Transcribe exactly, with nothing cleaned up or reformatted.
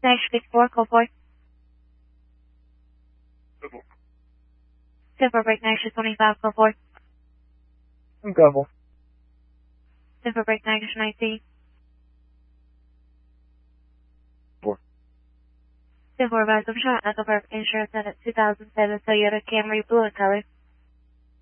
Dash fifty-four, code four. Silver break Nash twenty-five, code four. Double. Silver break Nash nineteen. Four. Silver rise of shot, Echo Park Insurance at two thousand seven Toyota Camry blue in color.